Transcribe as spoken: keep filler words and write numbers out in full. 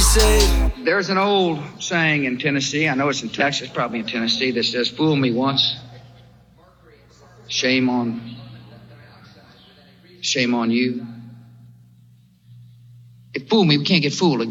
say? There's an old saying in Tennessee, I know it's in Texas, probably in Tennessee, that says, fool me once, shame on, shame on you. If fool me, we can't get fooled again.